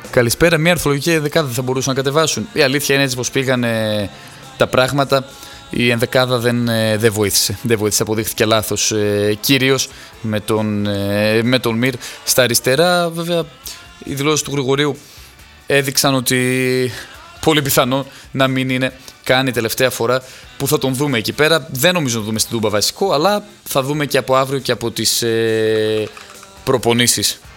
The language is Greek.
Καλησπέρα. Μια ορθολογική ενδεκάδα δεν θα μπορούσαν να κατεβάσουν? Η αλήθεια είναι, έτσι πως πήγαν τα πράγματα, η ενδεκάδα δεν βοήθησε. Δεν βοήθησε, αποδείχθηκε λάθος. Κυρίως με τον Μυρ στα αριστερά. Βέβαια, οι δηλώσεις του Γρηγορίου έδειξαν ότι πολύ πιθανό να μην είναι καν η τελευταία φορά που θα τον δούμε εκεί πέρα. Δεν νομίζω να δούμε στην Τούμπα βασικό, αλλά θα δούμε και από αύριο και από τις προπονήσεις.